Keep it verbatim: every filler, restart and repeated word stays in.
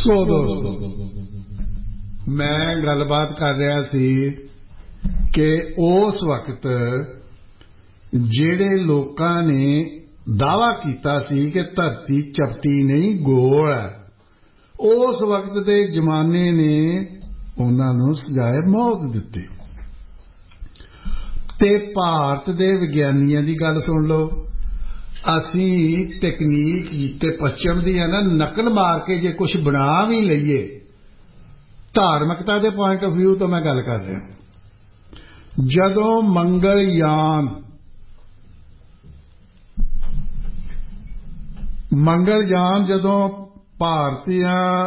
ਸੋ ਦੋਸਤੋ, ਮੈਂ ਗੱਲਬਾਤ ਕਰ ਰਿਹਾ ਸੀ ਕਿ ਉਸ ਵਕਤ ਜਿਹੜੇ ਲੋਕਾਂ ਨੇ ਦਾਅਵਾ ਕੀਤਾ ਸੀ ਕਿ ਧਰਤੀ ਚਪਟੀ ਨਹੀਂ ਗੋਲ ਹੈ, ਉਸ ਵਕਤ ਦੇ ਜ਼ਮਾਨੇ ਨੇ ਉਹਨਾਂ ਨੂੰ ਸਜ਼ਾਏ ਮੌਤ ਦਿੱਤੀ। ਤੇ ਭਾਰਤ ਦੇ ਵਿਗਿਆਨੀਆਂ ਦੀ ਗੱਲ ਸੁਣ ਲਓ, ਅਸੀਂ ਤਕਨੀਕ ਤੇ ਪੱਛਮ ਦੀ ਹੈ ਨਾ ਨਕਲ ਮਾਰ ਕੇ ਜੇ ਕੁਝ ਬਣਾ ਵੀ ਲਈਏ, ਧਾਰਮਿਕਤਾ ਦੇ ਪੁਆਇੰਟ ਆਫ ਵਿਊ ਤੋਂ ਮੈਂ ਗੱਲ ਕਰ ਰਿਹਾ, ਜਦੋਂ ਮੰਗਲਯਾਨ ਮੰਗਲਯਾਨ ਜਦੋਂ ਭਾਰਤੀਆਂ